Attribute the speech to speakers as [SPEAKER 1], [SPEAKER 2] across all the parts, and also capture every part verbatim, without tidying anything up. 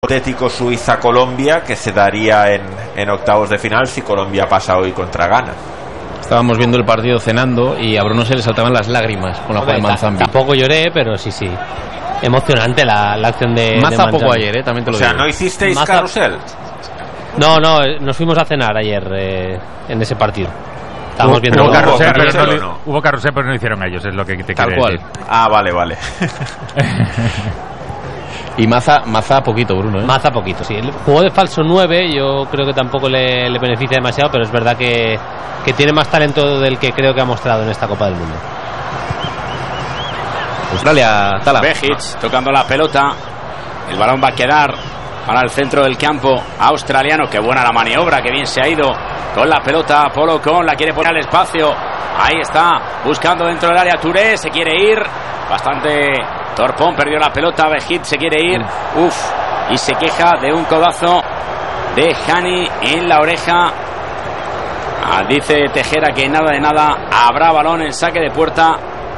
[SPEAKER 1] hipotético Suiza-Colombia que se daría en, en octavos de final si Colombia pasa hoy contra Ghana.
[SPEAKER 2] Estábamos viendo el partido cenando y a Bruno se le saltaban las lágrimas con la jugada de Manzambi.
[SPEAKER 3] Tampoco lloré, pero sí, sí. Emocionante la, la acción de
[SPEAKER 2] Maza
[SPEAKER 3] de
[SPEAKER 2] poco ayer, ¿eh? También te lo
[SPEAKER 1] o sea,
[SPEAKER 2] digo.
[SPEAKER 1] ¿no hicisteis
[SPEAKER 3] Maza...
[SPEAKER 1] carrusel?
[SPEAKER 3] No, no, nos fuimos a cenar ayer eh, en ese partido. Estábamos
[SPEAKER 4] hubo,
[SPEAKER 3] viendo
[SPEAKER 4] hubo carrusel,
[SPEAKER 1] carrusel,
[SPEAKER 4] pero no,
[SPEAKER 1] ¿o no?
[SPEAKER 4] hubo carrusel, pero no hicieron ellos, es lo que te
[SPEAKER 2] Tal
[SPEAKER 4] quiere
[SPEAKER 2] cual.
[SPEAKER 4] decir.
[SPEAKER 1] Ah, vale, vale.
[SPEAKER 2] Y Maza, Maza poquito, Bruno, ¿eh?
[SPEAKER 3] Maza poquito, sí. El juego de falso nueve yo creo que tampoco le, le beneficia demasiado, pero es verdad que, que tiene más talento del que creo que ha mostrado en esta Copa del Mundo.
[SPEAKER 2] Australia, Tala.
[SPEAKER 5] Bejic tocando la pelota. El balón va a quedar para el centro del campo australiano. Qué buena la maniobra, que bien se ha ido con la pelota. Polo Con la quiere poner al espacio. Ahí está, buscando dentro del área. Touré se quiere ir. Bastante torpón, perdió la pelota. Bejic se quiere ir. Uf, y se queja de un codazo de Hani en la oreja. Ah, dice Tejera que nada de nada. Habrá balón en saque de puerta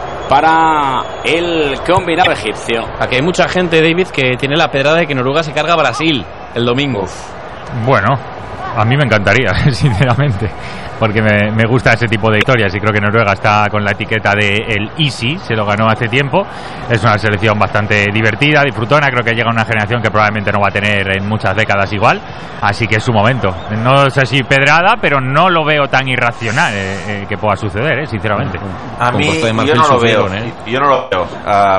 [SPEAKER 5] para el combinado egipcio.
[SPEAKER 2] Aquí hay mucha gente, David, que tiene la pedrada de que Noruega se carga a Brasil el domingo. Uf.
[SPEAKER 4] Bueno, a mí me encantaría, sinceramente, porque me, me gusta ese tipo de historias y creo que Noruega está con la etiqueta de el easy, se lo ganó hace tiempo. Es una selección bastante divertida, disfrutona, creo que llega una generación que probablemente no va a tener en muchas décadas igual, así que es su momento. No sé si pedrada, pero no lo veo tan irracional eh, eh, que pueda suceder, eh, sinceramente.
[SPEAKER 1] A mí yo no lo veo, ¿eh? yo no lo veo, uh,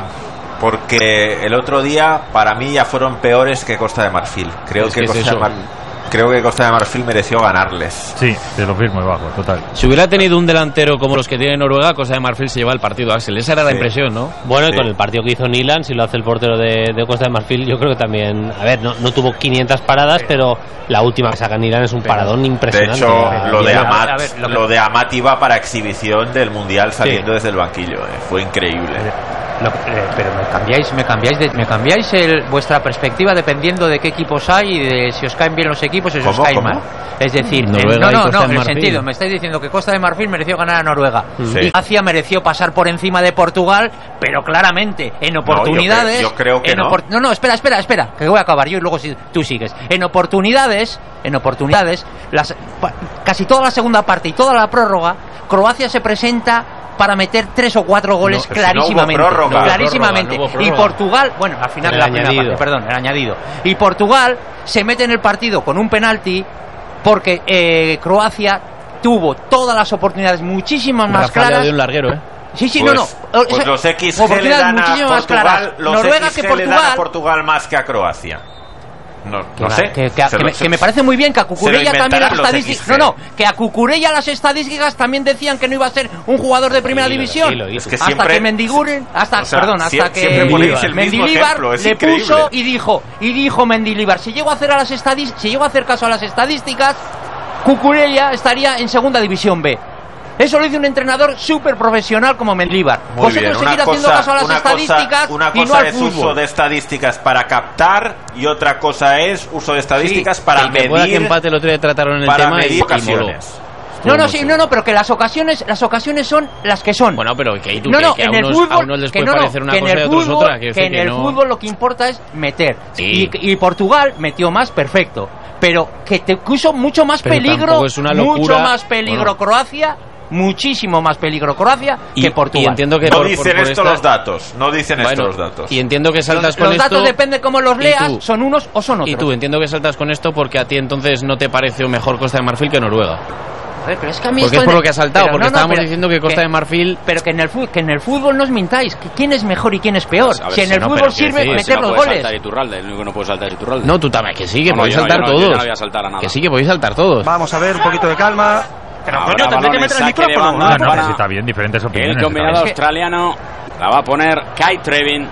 [SPEAKER 1] porque el otro día para mí ya fueron peores que Costa de Marfil. Creo
[SPEAKER 2] es
[SPEAKER 1] que,
[SPEAKER 2] que
[SPEAKER 1] Costa
[SPEAKER 2] es
[SPEAKER 1] de Mar... Creo que Costa de Marfil mereció ganarles.
[SPEAKER 4] Sí, te lo firmo y bajo, total.
[SPEAKER 2] Si hubiera tenido un delantero como los que tiene Noruega, Costa de Marfil se lleva el partido, Axel. Esa era la
[SPEAKER 1] sí.
[SPEAKER 2] impresión, ¿no?
[SPEAKER 3] Bueno,
[SPEAKER 1] sí.
[SPEAKER 3] y con el partido que hizo Nilan, si lo hace el portero de, de Costa de Marfil, yo creo que también... A ver, no, no tuvo quinientas paradas, pero la última que saca Nilan es un paradón impresionante.
[SPEAKER 1] De hecho, lo de Amat,
[SPEAKER 6] a ver, lo que...
[SPEAKER 1] lo de Amat iba para exhibición del Mundial saliendo sí. desde el banquillo. Eh. Fue increíble.
[SPEAKER 6] Lo, eh, pero me cambiáis, me cambiáis, de, me cambiáis el, vuestra perspectiva dependiendo de qué equipos hay y de si os caen bien los equipos o si os caen mal. Es decir,
[SPEAKER 2] Noruega
[SPEAKER 6] en, no, no, no,
[SPEAKER 2] en
[SPEAKER 6] el sentido, me estáis diciendo que Costa de Marfil mereció ganar a Noruega
[SPEAKER 1] sí.
[SPEAKER 6] y Croacia mereció pasar por encima de Portugal, pero claramente en oportunidades.
[SPEAKER 1] No, yo, creo, yo creo que
[SPEAKER 6] en
[SPEAKER 1] no.
[SPEAKER 6] Opor- no, no, espera, espera, espera, que voy a acabar yo y luego si tú sigues. En oportunidades, en oportunidades, las, pa, casi toda la segunda parte y toda la prórroga, Croacia se presenta para meter tres o cuatro goles
[SPEAKER 1] no,
[SPEAKER 6] clarísimamente,
[SPEAKER 1] si no hubo prórroga,
[SPEAKER 6] no, clarísimamente.
[SPEAKER 2] no hubo prórroga.
[SPEAKER 6] Y Portugal, bueno, al final de la primera parte, perdón, el añadido. Y Portugal se mete en el partido con un penalti porque eh, Croacia tuvo todas las oportunidades muchísimas más
[SPEAKER 2] Rafael
[SPEAKER 6] claras.
[SPEAKER 2] De un larguero, ¿eh?
[SPEAKER 6] Sí, sí,
[SPEAKER 1] pues,
[SPEAKER 6] no, no.
[SPEAKER 1] Pues los X G le dan a Portugal, los
[SPEAKER 6] Noruega
[SPEAKER 1] X G
[SPEAKER 6] que Portugal,
[SPEAKER 1] le dan a Portugal más que a Croacia. No, no sé.
[SPEAKER 6] Que, que, que, me, que me parece muy bien que a Cucurella también las estadísticas. No, no, que a Cucurella las estadísticas también decían que no iba a ser un jugador de primera
[SPEAKER 3] sí,
[SPEAKER 6] división.
[SPEAKER 3] Sí, lo, sí,
[SPEAKER 1] es que
[SPEAKER 6] hasta
[SPEAKER 1] siempre,
[SPEAKER 6] que Mendiguren, hasta,
[SPEAKER 1] o sea,
[SPEAKER 6] perdón, hasta
[SPEAKER 1] siempre,
[SPEAKER 6] que
[SPEAKER 1] siempre ponéis el mismo ejemplo, es
[SPEAKER 6] le
[SPEAKER 1] increíble.
[SPEAKER 6] puso y dijo, y dijo Mendilibar, si llego a hacer a las estadísticas, si llego a hacer caso a las estadísticas, Cucurella estaría en segunda división B. Eso lo dice un entrenador súper profesional como Mendilibar.
[SPEAKER 1] Muy
[SPEAKER 6] Vosotros
[SPEAKER 1] bien,
[SPEAKER 6] seguir
[SPEAKER 1] una
[SPEAKER 6] haciendo
[SPEAKER 1] cosa,
[SPEAKER 6] caso a las
[SPEAKER 1] una
[SPEAKER 6] estadísticas
[SPEAKER 1] cosa, una
[SPEAKER 6] y
[SPEAKER 1] cosa
[SPEAKER 6] no al
[SPEAKER 1] es
[SPEAKER 6] fútbol.
[SPEAKER 1] uso de estadísticas para captar y otra cosa es uso de estadísticas
[SPEAKER 6] Sí,
[SPEAKER 1] para
[SPEAKER 2] y que
[SPEAKER 1] medir
[SPEAKER 2] que empate el otro día trataron el
[SPEAKER 1] para
[SPEAKER 2] tema
[SPEAKER 1] medir
[SPEAKER 2] y,
[SPEAKER 1] ocasiones.
[SPEAKER 2] y
[SPEAKER 6] No, no, sí, no, no, pero que las ocasiones, las ocasiones son las que son.
[SPEAKER 2] Bueno, pero que, tú,
[SPEAKER 6] no, no,
[SPEAKER 2] que, que
[SPEAKER 6] en
[SPEAKER 2] a,
[SPEAKER 6] el
[SPEAKER 2] unos,
[SPEAKER 6] fútbol,
[SPEAKER 2] a unos les
[SPEAKER 6] que
[SPEAKER 2] puede
[SPEAKER 6] no, no,
[SPEAKER 2] parecer una
[SPEAKER 6] que en
[SPEAKER 2] cosa
[SPEAKER 6] el
[SPEAKER 2] y a otros
[SPEAKER 6] fútbol,
[SPEAKER 2] otra. Que,
[SPEAKER 6] que en
[SPEAKER 2] que
[SPEAKER 6] el
[SPEAKER 2] no...
[SPEAKER 6] fútbol lo que importa es meter.
[SPEAKER 2] Sí.
[SPEAKER 6] Y, y Portugal metió más, perfecto. Pero que te puso mucho más
[SPEAKER 2] pero
[SPEAKER 6] peligro,
[SPEAKER 2] es una locura.
[SPEAKER 6] mucho más peligro
[SPEAKER 2] bueno.
[SPEAKER 6] Croacia. Muchísimo más peligro Croacia
[SPEAKER 2] y,
[SPEAKER 6] que Portugal.
[SPEAKER 2] Y entiendo que
[SPEAKER 1] no
[SPEAKER 2] por,
[SPEAKER 1] dicen
[SPEAKER 2] por, por
[SPEAKER 1] esto
[SPEAKER 2] esta...
[SPEAKER 1] los datos, no dicen
[SPEAKER 2] bueno,
[SPEAKER 1] esto los datos.
[SPEAKER 2] Y entiendo que saltas
[SPEAKER 6] los,
[SPEAKER 2] con
[SPEAKER 6] los
[SPEAKER 2] esto.
[SPEAKER 6] Los datos depende cómo los leas,
[SPEAKER 2] tú,
[SPEAKER 6] son unos o son otros.
[SPEAKER 2] Y tú, entiendo que saltas con esto porque a ti entonces no te parece mejor Costa de Marfil que Noruega.
[SPEAKER 6] A ver, pero es que a mí
[SPEAKER 2] porque
[SPEAKER 6] esto
[SPEAKER 2] es por
[SPEAKER 6] en...
[SPEAKER 2] lo que has saltado,
[SPEAKER 6] pero
[SPEAKER 2] porque
[SPEAKER 6] no, no,
[SPEAKER 2] estábamos
[SPEAKER 6] pero,
[SPEAKER 2] diciendo que Costa
[SPEAKER 6] que,
[SPEAKER 2] de Marfil.
[SPEAKER 6] Pero que en el fútbol, que en el fútbol no os mintáis, que quién es mejor y quién es peor.
[SPEAKER 5] Ver,
[SPEAKER 6] si en
[SPEAKER 5] si
[SPEAKER 6] el
[SPEAKER 5] no,
[SPEAKER 6] fútbol sirve
[SPEAKER 5] sí,
[SPEAKER 6] meter
[SPEAKER 5] si no
[SPEAKER 6] los
[SPEAKER 5] puede
[SPEAKER 6] goles.
[SPEAKER 5] Saltar Iturralde, el único que no puede saltar Iturralde.
[SPEAKER 2] No, tú también, que sí, que
[SPEAKER 5] no,
[SPEAKER 2] podéis
[SPEAKER 5] no,
[SPEAKER 2] saltar
[SPEAKER 5] no,
[SPEAKER 2] todos.
[SPEAKER 5] yo no voy a saltar a nada.
[SPEAKER 2] Que sí, que podéis saltar todos.
[SPEAKER 7] Vamos a ver, un poquito de calma.
[SPEAKER 6] Pero
[SPEAKER 5] Ahora
[SPEAKER 6] coño, tendré que meter el micrófono.
[SPEAKER 4] No, no,
[SPEAKER 5] para
[SPEAKER 4] no, está bien, diferentes opiniones.
[SPEAKER 5] el combinado
[SPEAKER 4] está
[SPEAKER 5] australiano la va a poner Kai Trevin.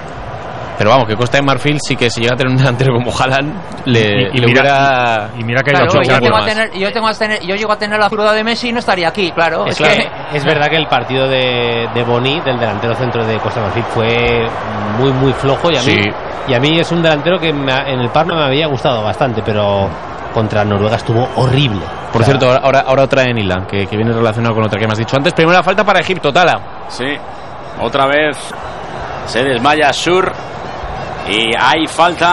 [SPEAKER 2] Pero vamos, que Costa de Marfil sí que si llega a tener un delantero como Haaland le,
[SPEAKER 4] y, y
[SPEAKER 2] le
[SPEAKER 4] mira,
[SPEAKER 2] hubiera...
[SPEAKER 4] Y, y mira que
[SPEAKER 6] claro,
[SPEAKER 4] hay
[SPEAKER 6] yo,
[SPEAKER 4] ocho
[SPEAKER 6] tengo a
[SPEAKER 4] más.
[SPEAKER 6] tener, yo, tengo a tener, yo llego a tener la zurda de Messi y no estaría aquí, claro.
[SPEAKER 3] Es,
[SPEAKER 6] es
[SPEAKER 3] claro,
[SPEAKER 6] que
[SPEAKER 3] es verdad que el partido de, de Boni, del delantero centro de Costa de Marfil, fue muy, muy flojo. Y a mí,
[SPEAKER 2] sí.
[SPEAKER 3] y a mí es un delantero que me, en el Parma me había gustado bastante, pero contra Noruega estuvo horrible.
[SPEAKER 2] Por
[SPEAKER 3] o sea,
[SPEAKER 2] cierto, ahora, ahora otra en Ilan, que, que viene relacionado con otra que me has dicho antes. Primera falta para Egipto, Tala.
[SPEAKER 5] Sí, otra vez se desmaya Sur y hay falta